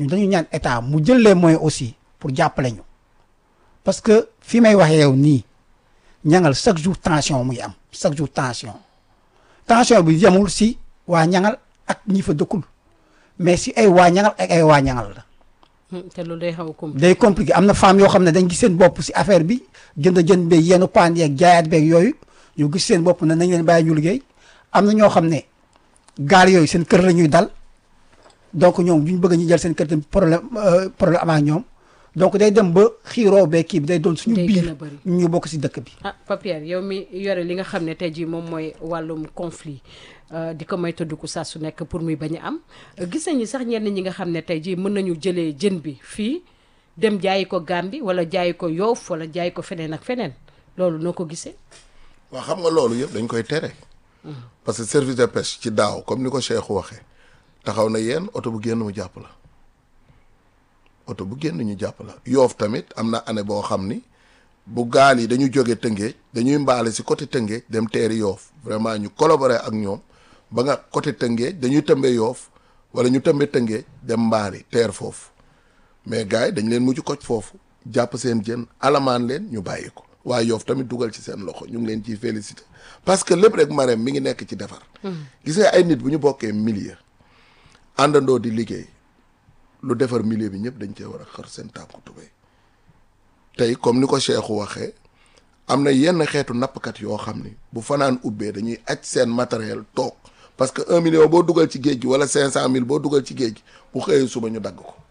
ñun dañu ñaan état mu jël les moyens aussi pour jàppale ñu parce que fi may waxee yow nii ñangal chaque jour tension muy am chaque jour tension bi yemul si waa ñangal ak ñi fa dëkkul mais si ay waa ñangal ak ay waa ñangal la. te loolu day xaw a compliqué. day compliqué am na femmes yoo xam ne dañ gis seen bopp si affaire bi jënd beeg yenn paan yeeg jaayaat beeg yooyu ñu gis seen bopp ne nañ leen bàyyi ñu liggéey am na ñoo xam ne gaal yooyu seen kër la ñuy dal donc ñoom duñ bëgg ñu jël seen kër tamit problème am ak ñoom donc day dem ba xiiroo beeg kii bi day doon suñu biir ñu bokk si dëkk bi. ah Papier yow mi yore li nga xam ne tey jii moom mooy wàllum conflit di ko may tëdd ko saa su nekk pour muy bañ a am gis nañu sax ñenn ñi nga xam ne tey jii mën nañu jëlee jën bi fii dem jaayi ko Gàmbi wala jaayi ko Yoof wala jaayi ko feneen ak feneen loolu noo ko gisee. waaw xam nga loolu yëpp dañ koy tere. parce que service de pêche ci daaw comme ni ko Cheikh waxee taxaw na yéen oto bu génn mu jàpp la oto bu génn ñu jàpp la Yoof tamit am na année boo xam ni bu gaal yi dañu jóge Tëngéej dañuy mbaale si côté Tëngéej dem teeri Yoof vraiment ñu collaborer ak ñoom ba nga côté Tëngéej dañuy tëmbee Yoof wala ñu tëmbee Tëngéej dem mbaari teer foofu mais gars yi dañ leen mujj koj foofu jàpp seen jën alamaan leen ñu bàyyi ko waaye Yoof tamit dugal ci seen loxo ñu ngi leen ciy félicité parce que lépp rek Marème mi ngi nekk ci defar. gis nga ay nit bu ñu bokkee milieu àndandoo di liggéey lu defar milieu bi ñëpp dañ cee war a xar seen tànku tubéy tey comme ni ko Cheikh waxee am na yenn xeetu nappkat yoo xam ni bu fanaan ubbee dañuy aj seen matériel toog parce que 1 million boo dugal ci géej gi wala 500 000 boo dugal ci géej gi bu xëyee suba ñu dagg ko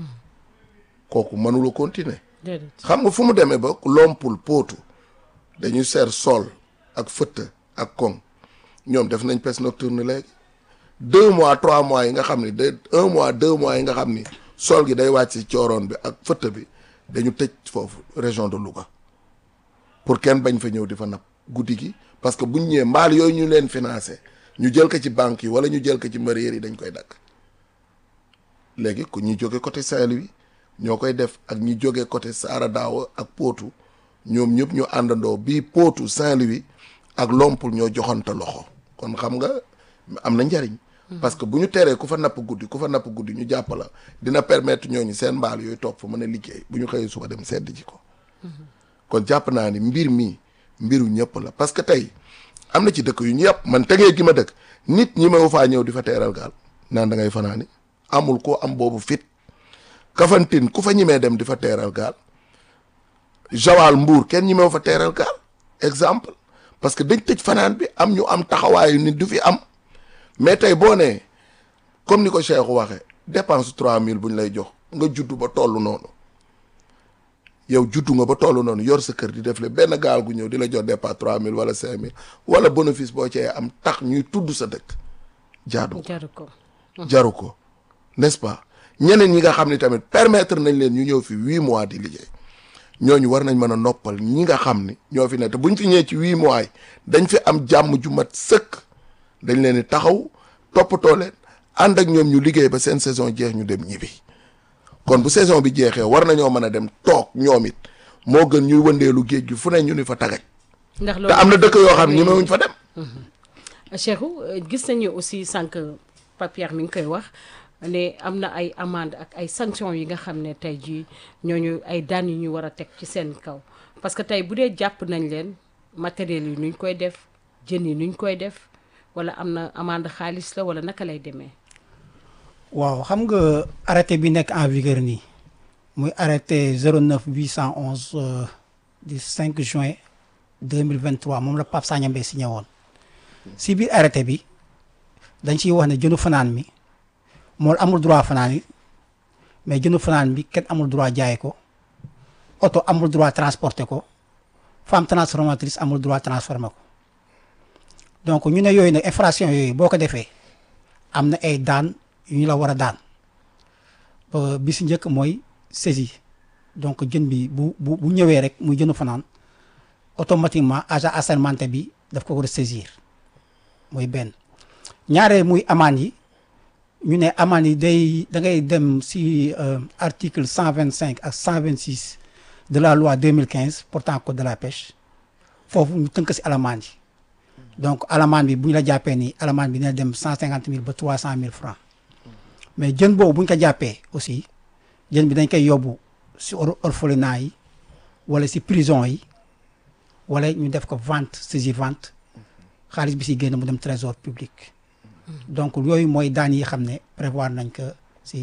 kooku mënula continuer. xam nga fu mu demee ba lompul pootu dañuy seer sol ak fëtt ak koŋ ñoom def nañ pêche nocturne léegi 2 mois 3 mois yi nga xam ni de 1 mois 2 mois yi nga xam ni sol gi day wàcc ci cooroon bi ak fëtt bi dañu tëj foofu région de Louga pour kenn bañ fa ñëw di fa napp guddi gi parce que buñ ñëwee mbaal yooyu ñu leen financé ñu jël ko ci banque yi wala ñu jël ko ci mareyeur yi dañ koy dagg léegi ku ñuy jóge côté Saint-Louis ñoo koy def ak ñi jóge côté Saara Daawa ak Potou ñoom ñëpp ñu àndandoo bii Potou Saint-Louis ak Lompul ñoo joxante loxo kon xam nga am na njariñ parce que bu ñu teree ku fa napp guddi ñu jàpp la dina permettre ñooñu seen mbaal yooyu toog fa mën a liggéey bu ñu xëyee suba dem sedd ji ko kon jàpp naa ni mbir mi mbiru ñëpp la parce que tey am na ci dëkk yu ñu yàpp man Tëngéej gi ma dëkk nit ñi ma faa ñëw di fa teeral gaal naan da ngay fanaani amul koo am boobu fit Kafountine ku fa ñimee dem di fa teeral gaal Joal Mbuur kenn ñimew fa teeral gaal exemple parce que dañ tëj fanaan bi am ñu am taxawaayu nit du fi am mais tey boo nee comme ni ko Cheikh waxee dépense 3000 bu ñu lay jox nga juddu ba toll noonu yow juddu nga ba toll noonu yor sa kër di def le benn gaal gu ñëw di la jox dépense 3000 wala 5000 wala bénéfice boo cee am tax ñuy tudd sa dëkk jaru ko n'est-ce pas ñeneen ñi nga xam ne tamit permettre nañ leen ñu ñëw fi 8 mois di liggéey ñooñu war nañ mën a noppal ñi nga xam ni ñoo fi ne te buñ fi ñëwee ci 8 mois yi dañ fi am jàmm ju mat sëkk dañ leen di taxaw toppatoo leen ànd ak ñoom ñu liggéey ba seen saison jeex ñu dem ñibbi kon bu saison bi jeexee war nañoo mën a dem toog ñoom it moo gën ñuy wëndeelu géej gi fu ne ñu ni fa tagaj ndax loolu te am na dëkk yoo xam ni ñemewuñ fa dem. Cheikhou gis nañu aussi sànq Papier mi ngi koy wax ne am na ay amende ak ay sanctions yi nga xam ne tey jii ñooñu ay daan yu ñu war a teg ci seen kaw parce que tey bu dee jàpp nañ leen matériel yi nuñ koy def jën yi nuñ koy def wala am na amende xaalis la wala naka lay demee. waaw xam nga arrêté bi nekk en vigueur nii muy arrêté 09 811 du 5 juin 2023 moom la Pape Sagna Mbaye signé woon si biir arrêté bi dañ ciy wax ne jënu fanaan mi mool amul droit fanaan yi mais jënu fanaan bi kenn amul droit jaay ko oto amul droit transporter ko femme transformatrice amul droit transformer ko donc ñu ne yooyu nag infraction yooyu boo ko defee am na ay daan yu ñu la war a daan bi si njëkk mooy saisie donc jën bi bu ñëwee rek muy jënu fanaan automatiquement agent assermenté bi daf ko war a saisir mooy benn ñaareel muy amende yi ñu ne amende yi da ngay dem si article 125 ak 126 de la loi 2015 portant code de la pêche foofu ñu tënk si alamande yi donc alamande bi bu ñu la jàppee nii alamande bi dina dem 150 000 ba 300 000 francs mais jën boobu bu ñu ko jàppee aussi jën bi dañ koy yóbbu si orphelinat yi wala si prison yi wala ñu def ko vente saisie vente xaalis bi si génn mu dem trésor public donc yooyu mooy daan yi xam ne prévoir nañ ko si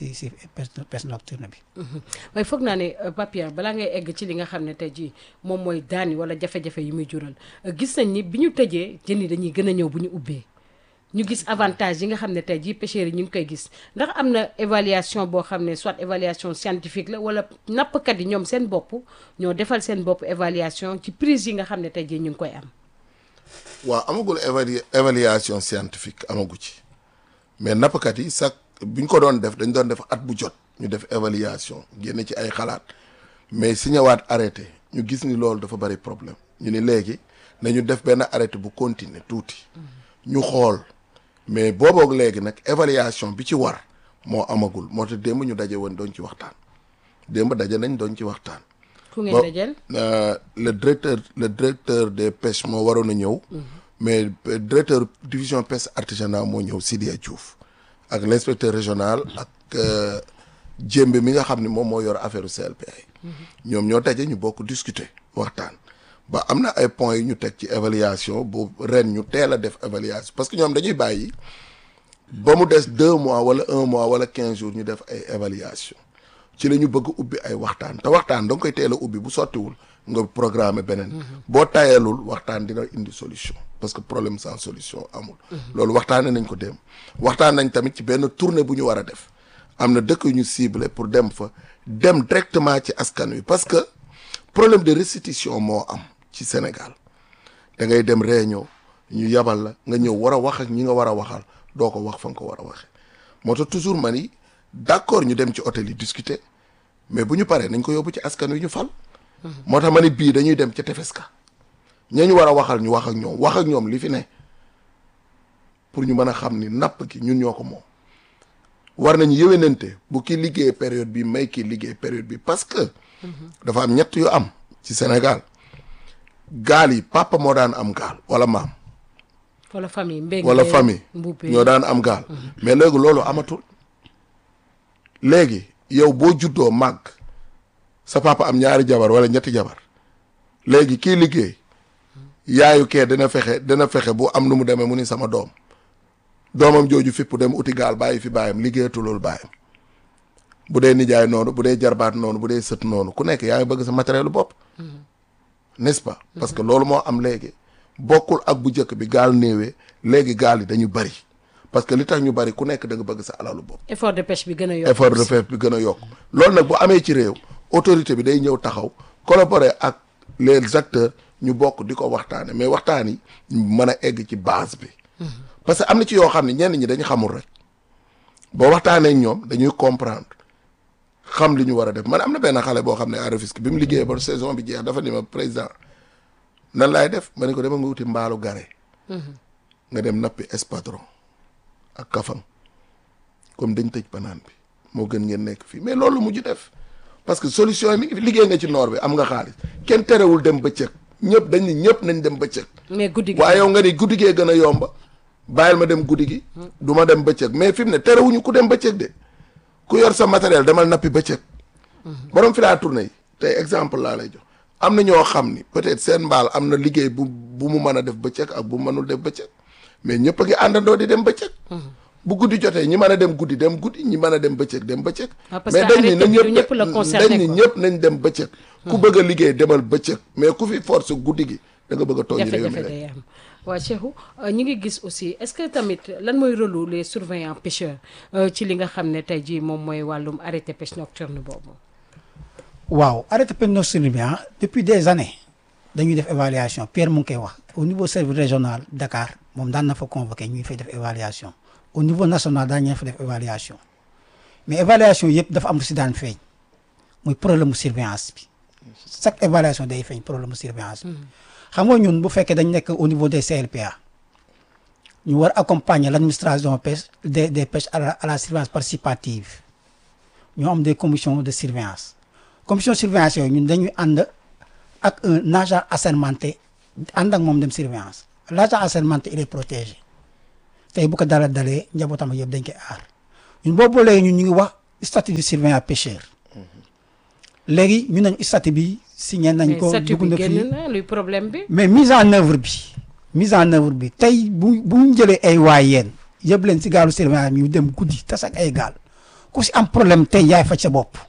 pêche nocturne bi. waaye foog naa ne Pape balaa ngay egg ci li nga xam ne tey jii moom mooy daan yi wala jafe-jafe yi muy jural gis nañ ni bi ñu tëjee jën yi dañuy gën a ñëw bu ñu ubbee ñu gis avantage yi nga xam ne tey jii pêcheurs yi ñu ngi koy gis ndax am na évaluation boo xam ne soit évaluation scientifique la wala nappkat yi ñoom seen bopp ñoo defal seen bopp évaluation ci prise yi nga xam ne tey jii ñu ngi koy am. waaw amagul évaluation scientifique amagu ci mais nappkat yi sax bu ñu ko doon def dañ doon def at bu jot ñu def évaluation génne ci ay xalaat mais si ñëwaat arrêté ñu gis ni loolu dafa bari problème ñu ni léegi nañu def benn arrêté bu continuer tuuti ñu xool mais booboog léegi nag évaluation bi ci war moo amagul moo tax démb ñu daje woon doon ci waxtaan démb daje nañ doon ci waxtaan. ku ngeen dajeel le directeur des pêches moo waroon a ñëw. mais directeur division pêche artisanale moo ñëw Sidia Diouf ak l' inspecteur régional ak Jémbe mi nga xam ne moom moo yor affaire CLPA yi. ñoom ñoo daje ñu bokk discuter waxtaan. ba am na ay points yu ñu teg ci évaluation bu ren ñu teel a def évaluation parce que ñoom dañuy bàyyi ba mu des 2 mois wala 1 mois wala 15 jours ñu def ay évaluation ci la ñu bëgg ubbi ay waxtaan te waxtaan da nga koy teel a ubbi bu sottiwul nga programmer beneen. boo tayalul waxtaan dina indi solution parce que problème sans solution amul. loolu waxtaanee nañ ko dem waxtaan nañ tamit ci benn tournée bu ñu war a def am na dëkk yu ñu ciblé pour dem fa dem directement ci askan wi parce que problème de restitution moo am ci Sénégal da ngay dem réunion ñu yabal la nga ñëw war a wax ak ñi nga war a waxal doo ko wax fa nga ko war a waxee moo tax toujours ma ni d'accord ñu dem ci hôtel yi discuter mais bu ñu paree nañ ko yóbbu ci askan wi ñu fal. moo tax ma ni bii dañuy dem ca tefes ka ña ñu war a waxal ñu wax ak ñoom li fi ne pour ñu mën a xam ni napp gi ñun ñoo ko moom war nañu yéwénante bu kii liggéey période bi may kii liggéey période bi parce que dafa am ñett yu am ci Sénégal gaal yi papa moo daan am gaal wala maam wala famille ñoo daan am gaal mais léegi loolu amatul léegi yow boo juddoo màgg sa papa am ñaari jabar wala ñetti jabar léegi kii liggéey yaayu kee dina fexe bu am nu mu demee mu ni sama doomam jooju fipp dem uti gaal bàyyi fi baayam liggéeyatu loolu baayam bu dee nijaay noonu bu dee jarbaat noonu bu dee sët noonu ku nekk yaa ngi bëgg sa matériel bopp n'est-ce pas parce que loolu moo am léegi bokkul ak bu njëkk bi gaal néewee léegi gaal yi dañu bari parce que li tax ñu bari ku nekk da nga bëgg sa alalu bopp effort de pêche bi gën a yokk loolu nag bu amee ci réew autorité bi day ñëw taxaw collaborer ak les acteurs ñu bokk di ko waxtaane mais waxtaan yi mën a egg ci base bi parce que am na ci yoo xam ne ñenn ñi dañu xamul rek boo waxtaanee ñoom dañuy comprendre xam li ñu war a def man am na benn xale boo xam ne à Rufisque bi mu liggéeyee ba saison bi jeex dafa ni ma président nan laay def ma ne ko dama nga wuti mbaalu gare nga dem nappi espadron ak kafang comme dañ tëj banaan bi moo gën ngeen nekk fii mais loolu mujj def parce que solution yi mi ngi fi liggéey nga ci noor bi am nga xaalis kenn terewul dem bëccëg ñëpp dañ ni ñëpp nañ dem bëccëg mais guddi gi waaye yow nga ni guddi gee gën a yomba bàyyil ma dem guddi gi du ma dem bëccëg mais fi mu ne terewuñu ku dem bëccëg de ku yor sa matériel demal nappi bëccëg borom fi laa tournée yi tey exemple laa lay jox am na ñoo xam ni peut-être seen mbaal am na liggéey bu mu mën a def bëccëg ak bu mënul def bëccëg mais ñëpp a ngi àndandoo di dem bëccëg bu guddi jotee ñi mën a dem guddi ñi mën a dem bëccëg mais dañ ni ñëpp nañ dem bëccëg ku bëgg a liggéey demal bëccëg mais ku fi force guddi gi da nga bëgg a tooñ réew mi rek waaw Cheikhou ñi ngi gis aussi est-ce que tamit lan mooy rôle les surveillants pêcheurs ci li nga xam ne tey jii moom mooy wàllum arrêté pêche nocturne boobu waaw arrêté pêche nocturne bi depuis des années dañuy def évaluation Pierre mu ngi koy wax au niveau service régional Dakar moom daan na fa convoqué ñuy fay def évaluation au niveau national daañu fa def évaluation mais évaluation yëpp dafa am lu si daan feeñ muy problème mu surveillance bi chaque évaluation day feeñ problème mu surveillance bi xam nga ñun bu fekkee dañ nekk au niveau des CLPA ñu war accompagner l'administration pêche des pêches à la surveillance participative ñoo am des commissions de surveillance commission surveillance yooyu ñun dañuy ànd ak un agent assermenté ànd ak moom dem surveillance l'agent assermenté il est protégé tey bu ko dalee njabootam yëpp dañ koy aar ñun boobu léegi ñun ñu ngi wax statut de surveillant pêcheur léegi ñu nañ statut bi signé nañ ko statut dugg bi na génn fii na luy problème bi. mais mise en œuvre bi tey bu ñu jëlee ay waay yéen yëpp leen si gaalu surveillant ñu dem guddi tas ak ay gaal ku si am problème tey yaay faj sa bopp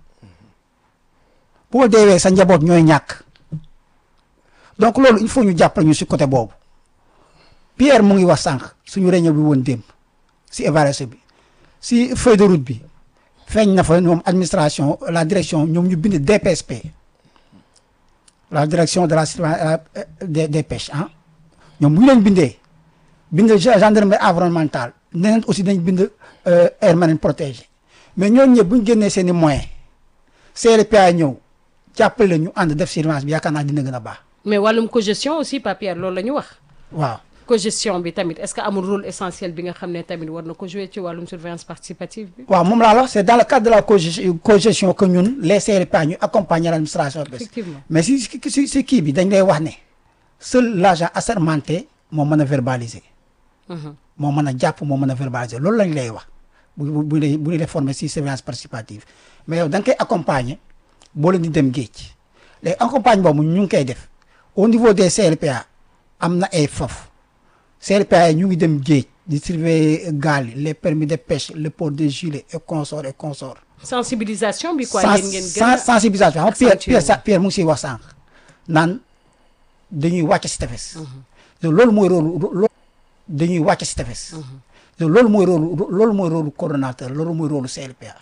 boo deewee sa njaboot ñooy ñàkk donc loolu il faut ñu jàppale ñu si côté boobu Pierre mu ngi wax sànq suñu réunion bi woon démb si évaluation bi si feuille de route bi feeñ na fa ñoom administration la direction ñoom ñu bind DPSP la direction de la des pêches ah ñoom bu ñu leen bindee bind gendarmerie environnementale neneen aussi dañ bind aire marine protégée mais ñooñu ñëpp bu ñu génnee seen i moyens CLPA ñëw jàppale ñu ànd def surveillance bi yaakaar naa dina gën a baax. mais wàllum cogestion aussi Papier loolu la ñu wax. waaw cogestion bi tamit est-ce que amul rôle essentiel bi nga xam ne tamit war na ko jouer ci wàllum surveillance participative bi. waaw moom laa la wax c'est dans le cadre de la cogestion que ñun les CLPA ñu accompagner l'administration. effectivement mais si kii bi dañ lay wax ne seul l'agent assermenté moo mën a verbaliser. moo mën a jàpp moo mën a verbaliser loolu lañ lay wax bu ñu lay former si surveillance participative mais yow da nga koy accompagner boo leen di dem géej léegi accompagne boobu ñu ngi koy def au niveau des CLPA am na ay foofu CLPA yi ñu ngi dem géej di surveiller gaal yi les permis de pêche le port de gilet et consorts et consorts. sensibilisation bi quoi yéen ngeen gën a sensibilisation Pierre mu ngi siy wax sànq naan dañuy wàcc si tefes. loolu mooy rôle dañuy wàcc si tefes. loolu mooy rôle coordonnateur loolu mooy rôle CLPA